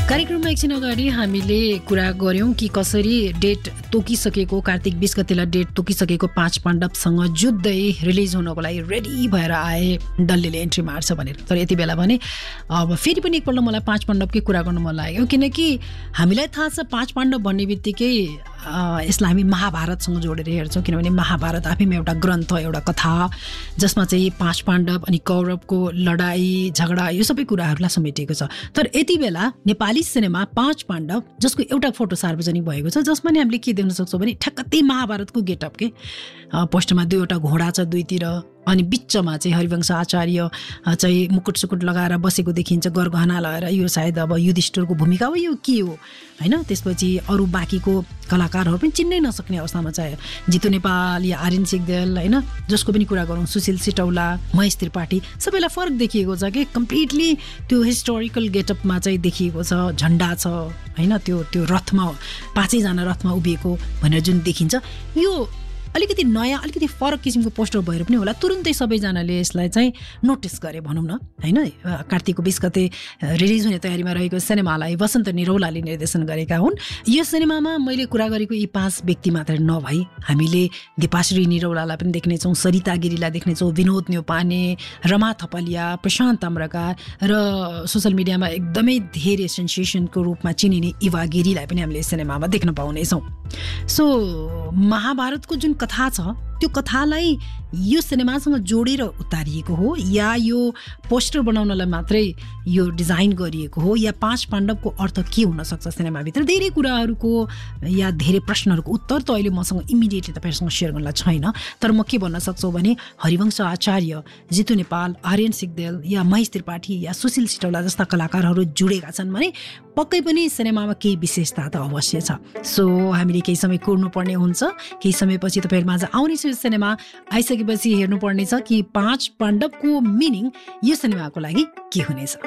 कार्यक्रममा एकछिन अगाडि हामीले कुरा गर्यौं कि कसरी डेट तोकिसकेको कार्तिक 20 गतेलाई डेट तोकिसकेको पाँच पाण्डवसँग जुत्दै रिलिज हुनको लागि रेडी भएर आए डल्लेले एन्ट्री मार्छ भनेर। तर यति बेला भने अब फेरि पनि एकपल्ट मलाई पाँच पाण्डवकै कुरा गर्नु मन लाग्यो, किनकि हामीलाई थाहा छ पाँच पाण्डव भन्ने बित्तिकै यसलाई हामी महाभारतसँग जोडेर हेर्छौँ, किनभने महाभारत आफैमा एउटा ग्रन्थ, एउटा कथा जसमा चाहिँ पाँच पाण्डव अनि कौरवको लडाई झगडा यो सबै कुराहरूलाई समेटिएको छ। तर यति बेला नेपाली सिनेमा पाँच पाण्डव जसको एउटा फोटो सार्वजनिक भएको छ, जसमा नि हामीले के देख्न सक्छौँ भने ठ्याक्क त्यही महाभारतको गेटअप के पोस्टरमा दुईवटा घोडा छ दुईतिर, अनि बिचमा चाहिँ हरिवंश आचार्य चाहिँ मुकुट सुकुट लगाएर बसेको देखिन्छ, गरगहना लगाएर। यो सायद अब युधिष्ठिरको भूमिका हो, यो के हो होइन। त्यसपछि अरू बाँकीको कलाकारहरू पनि चिन्नै नसक्ने अवस्थामा चाहिँ जितु नेपाल या आर्यन सिग्देल होइन, जसको पनि कुरा गरौँ सुशील सिटौला, महेश त्रिपाठी, सबैलाई फरक देखिएको छ कि कम्प्लिटली त्यो हिस्टोरिकल गेटअपमा चाहिँ देखिएको छ। झन्डा छ होइन, त्यो रथमा पाँचैजना रथमा उभिएको भनेर जुन देखिन्छ, यो अलिकति नयाँ अलिकति फरक किसिमको पोस्टर भएर पनि होला तुरुन्तै सबैजनाले यसलाई चाहिँ नोटिस गरे भनौँ न होइन। कार्तिकको 20 गते रिलिज हुने तयारीमा रहेको सिनेमालाई वसन्त निरौलाले निर्देशन गरेका हुन्। यो सिनेमामा मैले कुरा गरेको यी पाँच व्यक्ति मात्र नभई हामीले दिपाश्री निरौलालाई पनि देख्नेछौँ, सरिता गिरीलाई देख्नेछौँ, विनोद न्यौपाने, रमा थपलिया, प्रशान्त ताम्राकार र सोसल मिडियामा एकदमै धेरै सेन्सेसनको रूपमा चिनिने इवा गिरीलाई पनि हामीले सिनेमामा देख्न पाउनेछौँ। सो महाभारतको जुन कथा छ त्यो कथालाई यो सिनेमासँग जोडेर उतारिएको हो या यो पोस्टर बनाउनलाई मात्रै यो डिजाइन गरिएको हो, या पाँच पाण्डवको अर्थ के हुन सक्छ सिनेमाभित्र, धेरै कुराहरूको या धेरै प्रश्नहरूको उत्तर त अहिले मसँग इमिडिएटली तपाईँहरूसँग सेयर गर्नलाई छैन। तर म के भन्न सक्छु भने हरिवंश आचार्य, जितु नेपाल, आर्यन सिग्देल या महेश त्रिपाठी या सुशील सिटौला जस्ता कलाकारहरू जुडेका छन् भने पक्कै पनि सिनेमामा केही विशेषता त अवश्य छ। सो हामीले केही समय कुर्नुपर्ने हुन्छ, केही समयपछि तपाईँहरूमा आज आउने सिनेमा आइसकेपछि हेर्नुपर्नेछ कि पाँच पाण्डवको मिनिङ यो सिनेमाको लागि के हुनेछ।